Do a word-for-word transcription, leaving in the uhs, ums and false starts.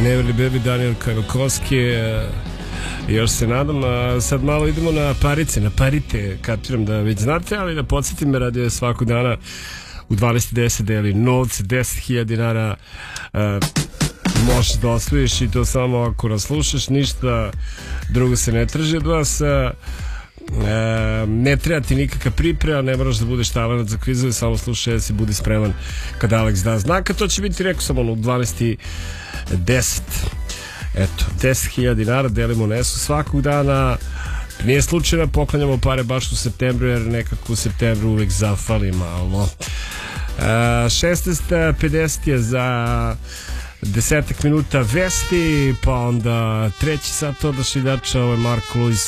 Neverly Baby, Daniel Kajvakovski. Još se nadam. A sad malo idemo na parice, na parite. Kapiram da već znate, ali da podsjetim me, radio je svakog dana u dvanaest i deset deli novce, deset hiljada dinara. A, možeš da osvojiš i to samo ako nas slušaš, ništa drugo se ne traži od vas. A, E, ne treba ti nikakva priprema, ne moraš da budeš talent za kvizove, samo slušaj i budi spreman kad Alex da znaka. To će biti, rekao sam, ono u dvanaest i deset. Eto, deset hiljada dinara delimo nesu svakog dana. Nije slučajno, poklanjamo pare baš u septembru, jer nekako u septembru uvijek zafali malo. e, šesnaest pedeset je za desetak minuta vesti, pa onda treći sat odašiljača. Ovo je Marko Luis